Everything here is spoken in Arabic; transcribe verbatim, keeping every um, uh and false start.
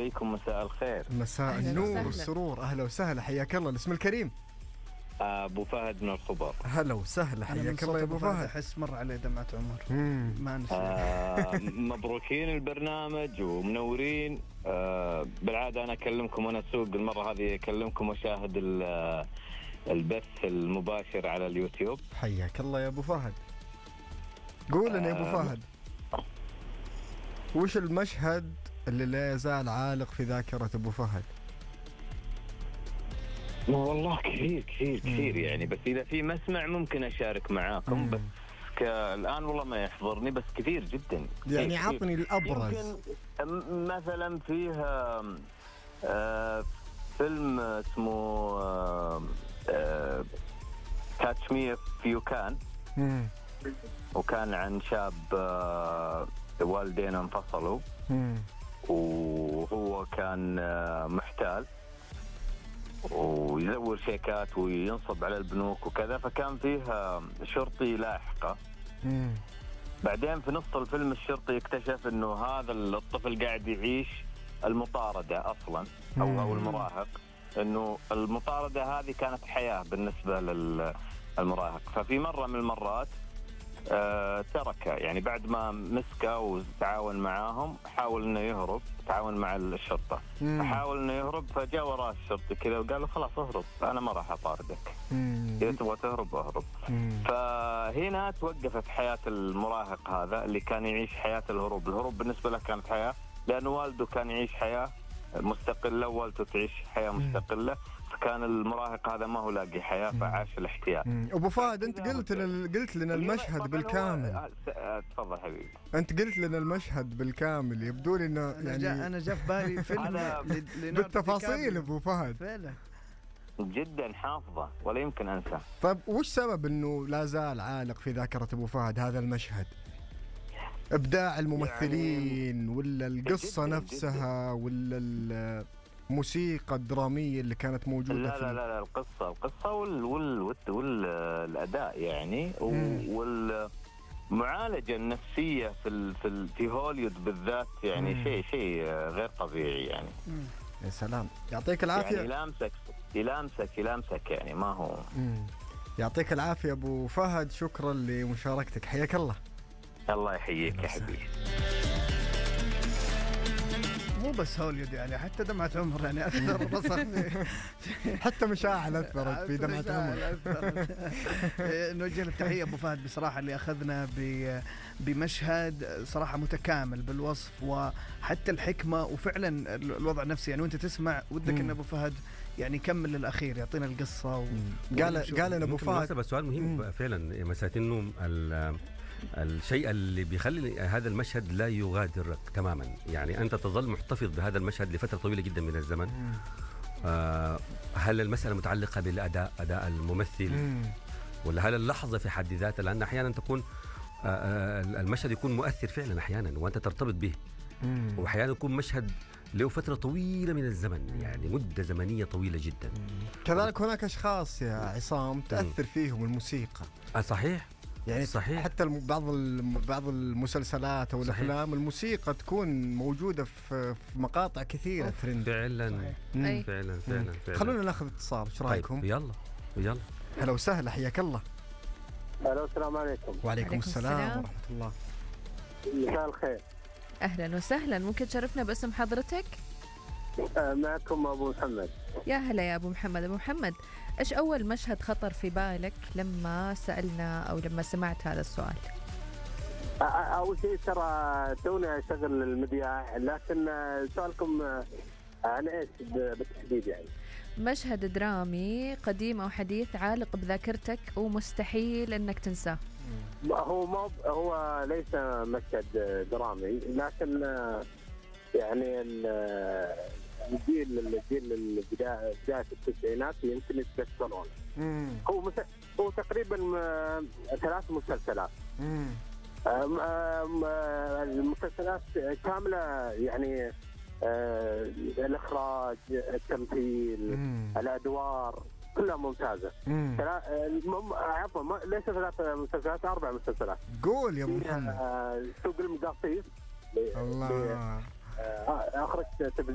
عليكم، مساء الخير. مساء النور والسرور، أهلا وسهلا، حياك الله. الاسم الكريم؟ أبو فهد من الخبر. هلا وسهلا، حياك الله يا أبو فهد. أحس مر عليه دمعة عمر. ما نسي. آه مبروكين البرنامج ومنورين. آه بالعادة أنا أكلمكم وأنا أسوق، المرة هذه أكلمكم وأشاهد البث المباشر على اليوتيوب. حياك الله يا أبو فهد. قول لنا يا أبو فهد، وش المشهد اللي لا يزال عالق في ذاكرة أبو فهد؟ والله كثير كثير كثير يعني، بس إذا في مسمع ممكن أشارك معاكم. مم. بس الآن والله ما يحضرني، بس كثير جدا يعني. عطني الأبرز. يمكن مثلا فيها آه فيلم اسمه كاتش مي إف يو كان، وكان عن شاب آه والدين انفصلوا، مم. وهو كان آه محتال ويزور شيكات وينصب على البنوك وكذا، فكان فيه شرطي لاحقه. مم. بعدين في نص الفيلم الشرطي اكتشف انه هذا الطفل قاعد يعيش المطاردة اصلا، او او المراهق، انه المطاردة هذه كانت حياة بالنسبة للمراهق. ففي مرة من المرات آه تركه، يعني بعد ما مسكه وتعاون معاهم حاول انه يهرب، تعاون مع الشرطة، حاول انه يهرب، فجاء وراه الشرطي كذا وقال له خلاص اهرب، انا ما راح اطاردك، اذا تبغى تهرب اهرب. فهنا توقفت حياة المراهق هذا اللي كان يعيش حياة الهروب. الهروب بالنسبة له كانت حياة، لأنه والده كان يعيش حياة مستقلة ووالده تعيش حياة مستقلة، فكان المراهق هذا ما هو لاقي حياة، فعاش الاحتيال. أبو فهد، أنت قلت لل... قلت لنا المشهد بالكامل. تفضل حبيبي. أنت قلت لنا المشهد بالكامل، يبدو لي إنه يعني جا أنا جاء في بالي فيلم بالتفاصيل. أبو فهد فعلا جدا حافظة ولا يمكن أنسى. طيب وش سبب إنه لا زال عالق في ذاكرة أبو فهد هذا المشهد؟ إبداع الممثلين يعني، ولا القصة جداً نفسها جداً، ولا الموسيقى الدرامية اللي كانت موجودة؟ لا لا لا, لا القصة القصة وال وال وال والأداء يعني، والمعالجة النفسية في ال في, ال في هوليوود بالذات يعني شيء شيء غير طبيعي يعني. مم. يا سلام، يعطيك العافية. يعني يلامسك يلامسك يلامسك يعني ما هو. مم. يعطيك العافية أبو فهد، شكرا لمشاركتك، حياك الله. الله يحييك يا حبيبي. مو بس هوليود يعني، حتى دمعة عمر يعني أكثر رسخ حتى مشاعل أثرت في دمعة عمر. نوجه التحية أبو فهد بصراحة، اللي أخذنا بمشهد صراحة متكامل بالوصف وحتى الحكمة وفعلا الوضع النفسي يعني، وأنت تسمع ودك أن أبو فهد يعني يكمل للأخير، يعطينا القصة و... قال قال أن أبو فهد. بس سؤال مهم فعلا مسألة إنه الشيء اللي بيخلي هذا المشهد لا يغادرك تماما، يعني أنت تظل محتفظ بهذا المشهد لفترة طويلة جدا من الزمن. آه هل المسألة متعلقة بالأداء، أداء الممثل، مم. ولا هل اللحظة في حد ذاتها؟ لأن أحيانا تكون آه المشهد يكون مؤثر فعلا أحيانا وأنت ترتبط به، مم. وأحيانا يكون مشهد له فترة طويلة من الزمن، يعني مدة زمنية طويلة جدا. مم. كذلك هناك أشخاص يا عصام تأثر مم. فيهم الموسيقى. آه صحيح يعني صحيح. حتى بعض بعض المسلسلات او الافلام الموسيقى تكون موجوده في مقاطع كثيره ترند. فعلا فعلا فعلا, فعلا, فعلا. خلونا ناخذ اتصال، ايش رايكم؟ طيب يلا يلا. هلا وسهلا، حياك الله. الو السلام عليكم. وعليكم السلام ورحمه الله. مساء الخير. اهلا وسهلا، ممكن تشرفنا باسم حضرتك؟ معكم ابو محمد. يا هلا يا ابو محمد. ابو محمد، ايش اول مشهد خطر في بالك لما سالنا او لما سمعت هذا السؤال؟ اول شيء ترى توني اشغل المذياع، لكن سؤالكم عن ايش بالتحديد يعني؟ مشهد درامي قديم او حديث عالق بذاكرتك ومستحيل انك تنساه. هو ما هو ليس مشهد درامي، لكن يعني الجيل الجيل بداية التسعينات يمكن يتذكرون. هو مس... هو تقريبا ثلاث مسلسلات. أم أم المسلسلات كاملة يعني، الإخراج، التمثيل، مم. الأدوار كلها ممتازة. عفوا ليس ثلاث مسلسلات، أربع مسلسلات. قول يا محمد. سوق المقاطيس. الله. أخرج